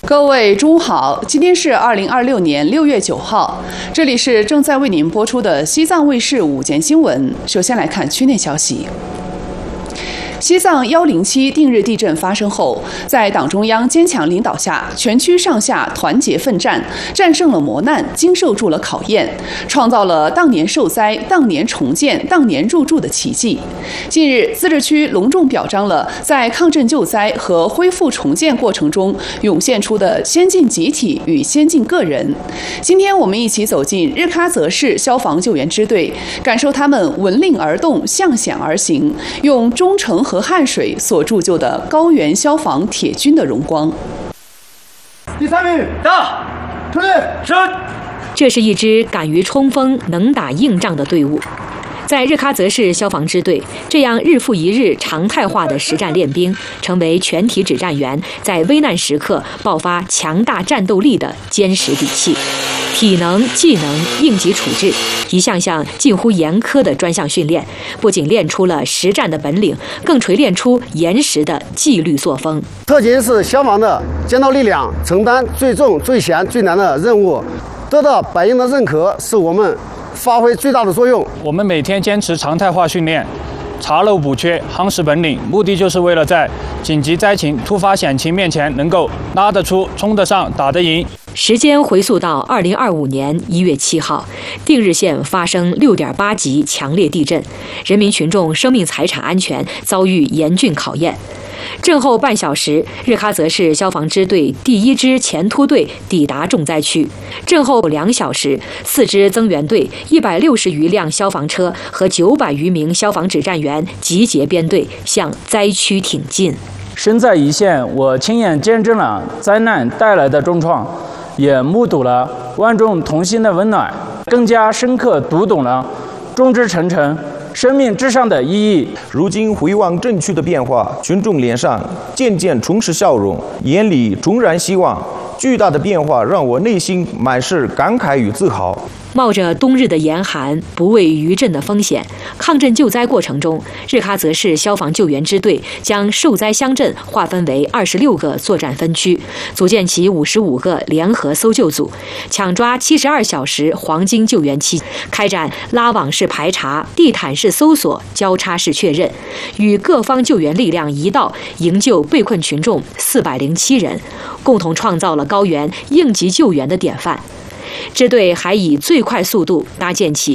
各位中午好，今天是2026年6月9号，这里是正在为您播出的西藏卫视午间新闻。首先来看区内消息。西藏107定日地震发生后，在党中央坚强领导下，全区上下团结奋战，战胜了磨难，经受住了考验，创造了当年受灾、当年重建、当年入住的奇迹。近日，自治区隆重表彰了在抗震救灾和恢复重建过程中涌现出的先进集体与先进个人。今天我们一起走进日喀则市消防救援支队，感受他们闻令而动、向险而行，用忠诚和汗水所铸就的高原消防铁军的荣光。 第3名到，出列升。 这是一支敢于冲锋、能打硬仗的队伍。在日喀则市消防支队，这样日复一日常态化的实战练兵，成为全体指战员在危难时刻爆发强大战斗力的坚实底气。体能、技能、应急处置，一项项近乎严苛的专项训练，不仅练出了实战的本领，更锤炼出严实的纪律作风。 特勤是消防的尖刀力量，承担最重、最险、最难的任务，得到百姓的认可，是我们发挥最大的作用。 我们每天坚持常态化训练，查漏补缺，夯实本领，目的就是为了在紧急灾情、突发险情面前能够拉得出、冲得上、打得赢。 时间回溯到2025年1月7号，定日县发生6.8级强烈地震，人民群众生命财产安全遭遇严峻考验。震后半小时，日喀则市消防支队第1支前突队抵达重灾区。震后2小时，4支增援队、160余辆消防车和900余名消防指战员集结编队，向灾区挺进。 身在一线，我亲眼见证了灾难带来的重创，也目睹了万众同心的温暖，更加深刻读懂了众志成城、生命至上的意义。 如今回望震区的变化，群众脸上渐渐充斥笑容，眼里重燃希望。巨大的变化让我内心满是感慨与自豪。 冒着冬日的严寒，不畏余震的风险，抗震救灾过程中，日喀则市消防救援支队将受灾乡镇划分为26个作战分区，组建起55个联合搜救组，抢抓72小时黄金救援期，开展拉网式排查、地毯式搜索、交叉式确认，与各方救援力量一道营救被困群众407人，共同创造了高原应急救援的典范。支队还以最快速度搭建起